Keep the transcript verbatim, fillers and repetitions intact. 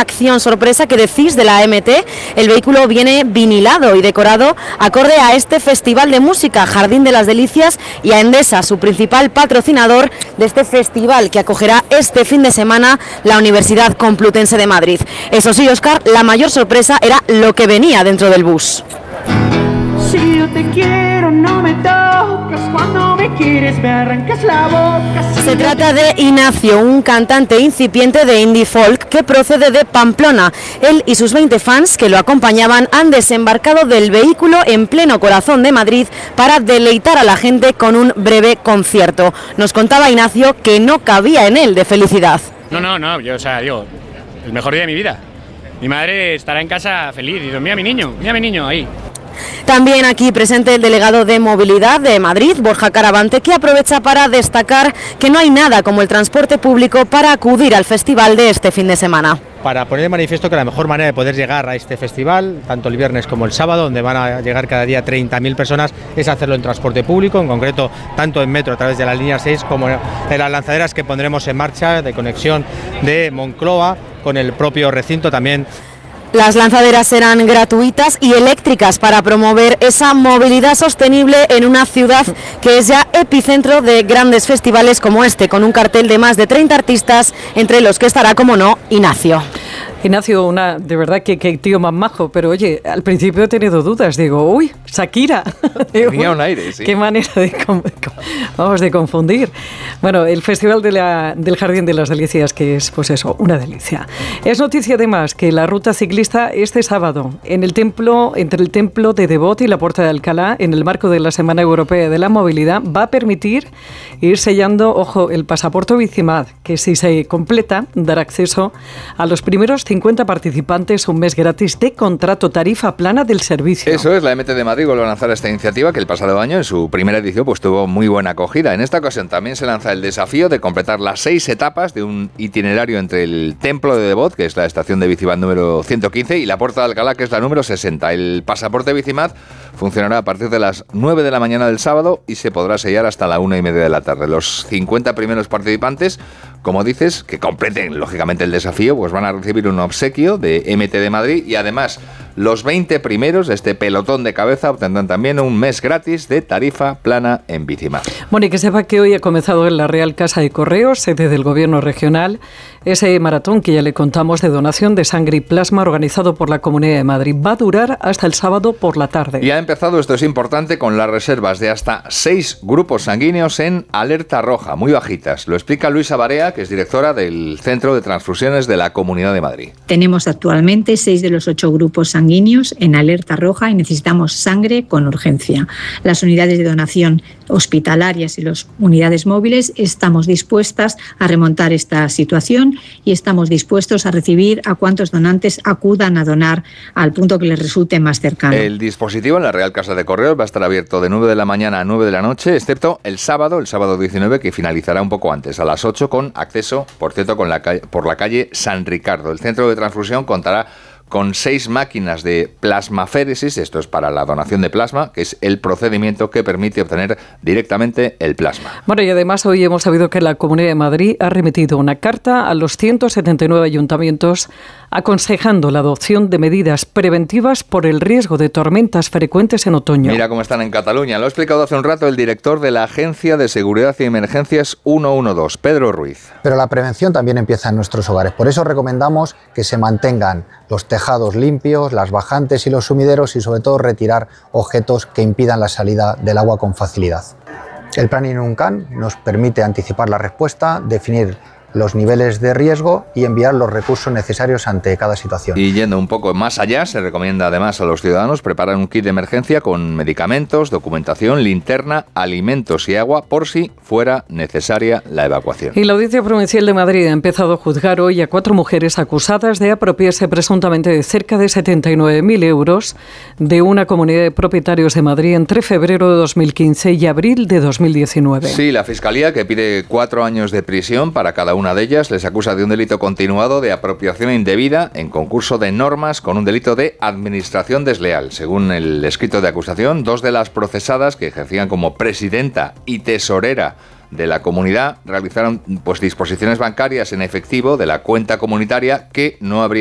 acción sorpresa. ¿Qué decís de la M T? El vehículo viene vinilado y decorado acorde a este festival de música, Jardín de las Delicias, y a Endesa, su principal patrocinador de este festival que acogerá este fin de semana la Universidad Complutense de Madrid. Eso sí, Óscar, la mayor sorpresa era lo que venía dentro del bus. Si yo te quiero, no me tocas, cuando me quieres me arrancas la boca. Si Se trata de Ignacio, un cantante incipiente de indie folk que procede de Pamplona. Él y sus veinte fans que lo acompañaban han desembarcado del vehículo en pleno corazón de Madrid para deleitar a la gente con un breve concierto. Nos contaba Ignacio que no cabía en él de felicidad. No, no, no, yo, o sea, digo, el mejor día de mi vida. Mi madre estará en casa feliz y digo, mira a mi niño, mira a mi niño ahí. También aquí presente el delegado de Movilidad de Madrid, Borja Caravante, que aprovecha para destacar que no hay nada como el transporte público para acudir al festival de este fin de semana. Para poner de manifiesto que la mejor manera de poder llegar a este festival, tanto el viernes como el sábado, donde van a llegar cada día treinta mil personas, es hacerlo en transporte público, en concreto tanto en metro a través de la línea seis como en las lanzaderas que pondremos en marcha de conexión de Moncloa con el propio recinto también. Las lanzaderas serán gratuitas y eléctricas para promover esa movilidad sostenible en una ciudad que es ya epicentro de grandes festivales como este, con un cartel de más de treinta artistas, entre los que estará, como no, Ignacio. Ignacio, una, de verdad que, que tío más majo, pero oye, al principio he tenido dudas, digo, uy, Shakira. Tenía un aire, sí. Qué manera de, vamos, de confundir. Bueno, el Festival de la, del Jardín de las Delicias, que es, pues eso, una delicia. Es noticia además que la ruta ciclista este sábado, en el templo, entre el Templo de Devot y la Puerta de Alcalá, en el marco de la Semana Europea de la Movilidad, va a permitir ir sellando, ojo, el pasaporte Bicimad, que si se completa, dará acceso a los primeros cincuenta participantes un mes gratis de contrato tarifa plana del servicio. Eso es, la M T de Madrid vuelve a lanzar esta iniciativa que el pasado año en su primera edición pues tuvo muy buena acogida. En esta ocasión también se lanza el desafío de completar las seis etapas de un itinerario entre el Templo de Devot, que es la estación de Bicimad número ciento quince, y la Puerta de Alcalá, que es la número sesenta. El pasaporte Bicimad funcionará a partir de las nueve de la mañana del sábado y se podrá sellar hasta la una y media de la tarde. Los cincuenta primeros participantes, como dices, que completen lógicamente el desafío, pues van a recibir un obsequio de M T de Madrid, y además los veinte primeros de este pelotón de cabeza obtendrán también un mes gratis de tarifa plana en Bicimad. Bueno, y que sepa que hoy ha comenzado en la Real Casa de Correos, sede del Gobierno regional, ese maratón que ya le contamos de donación de sangre y plasma organizado por la Comunidad de Madrid. Va a durar hasta el sábado por la tarde. Y ha empezado, esto es importante, con las reservas de hasta seis grupos sanguíneos en alerta roja, muy bajitas. Lo explica Luisa Barea, que es directora del Centro de Transfusiones de la Comunidad de Madrid. Tenemos actualmente seis de los ocho grupos sanguíneos en alerta roja y necesitamos sangre con urgencia. Las unidades de donación hospitalarias y las unidades móviles estamos dispuestas a remontar esta situación y estamos dispuestos a recibir a cuantos donantes acudan a donar al punto que les resulte más cercano. El dispositivo en la Real Casa de Correos va a estar abierto de nueve de la mañana a nueve de la noche, excepto el sábado, el sábado diecinueve, que finalizará un poco antes, a las ocho, con acceso, por cierto, con la calle, por la calle San Ricardo. El centro de transfusión contará con seis máquinas de plasmaféresis, esto es para la donación de plasma, que es el procedimiento que permite obtener directamente el plasma. Bueno, y además hoy hemos sabido que la Comunidad de Madrid ha remitido una carta a los ciento setenta y nueve ayuntamientos aconsejando la adopción de medidas preventivas por el riesgo de tormentas frecuentes en otoño. Mira cómo están en Cataluña. Lo ha explicado hace un rato el director de la Agencia de Seguridad y Emergencias ciento doce, Pedro Ruiz. Pero la prevención también empieza en nuestros hogares. Por eso recomendamos que se mantengan los tejados limpios, las bajantes y los sumideros, y sobre todo retirar objetos que impidan la salida del agua con facilidad. El Plan Inuncan nos permite anticipar la respuesta, definir los niveles de riesgo y enviar los recursos necesarios ante cada situación. Y yendo un poco más allá, se recomienda además a los ciudadanos preparar un kit de emergencia con medicamentos, documentación, linterna, alimentos y agua por si fuera necesaria la evacuación. Y la Audiencia Provincial de Madrid ha empezado a juzgar hoy a cuatro mujeres acusadas de apropiarse presuntamente de cerca de setenta y nueve mil euros de una comunidad de propietarios de Madrid entre febrero de dos mil quince y abril de dos mil diecinueve. Sí, la Fiscalía, que pide cuatro años de prisión para cada una de ellas, les acusa de un delito continuado de apropiación indebida en concurso de normas con un delito de administración desleal. Según el escrito de acusación, dos de las procesadas, que ejercían como presidenta y tesorera de la comunidad, realizaron pues disposiciones bancarias en efectivo de la cuenta comunitaria que no habría